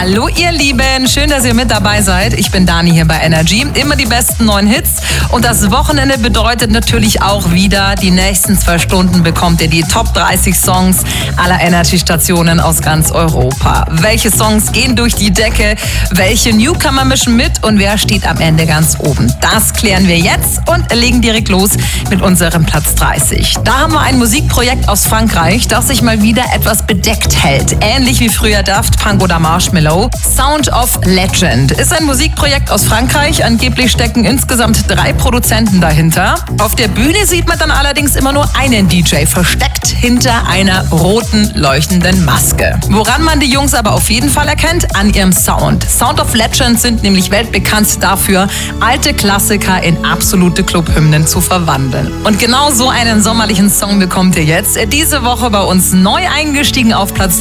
Hallo ihr Lieben, schön, dass ihr mit dabei seid. Ich bin Dani hier bei Energy. Immer die besten neuen Hits. Und das Wochenende bedeutet natürlich auch wieder, die nächsten 2 Stunden bekommt ihr die Top 30 Songs aller Energy-Stationen aus ganz Europa. Welche Songs gehen durch die Decke? Welche Newcomer mischen mit? Und wer steht am Ende ganz oben? Das klären wir jetzt und legen direkt los mit unserem Platz 30. Da haben wir ein Musikprojekt aus Frankreich, das sich mal wieder etwas bedeckt hält. Ähnlich wie früher Daft Punk oder Marshmello. Sound of Legend ist ein Musikprojekt aus Frankreich. Angeblich stecken insgesamt 3 Produzenten dahinter. Auf der Bühne sieht man dann allerdings immer nur einen DJ versteckt hinter einer roten leuchtenden Maske. Woran man die Jungs aber auf jeden Fall erkennt? An ihrem Sound. Sound of Legend sind nämlich weltbekannt dafür, alte Klassiker in absolute Clubhymnen zu verwandeln. Und genau so einen sommerlichen Song bekommt ihr jetzt. Diese Woche bei uns neu eingestiegen auf Platz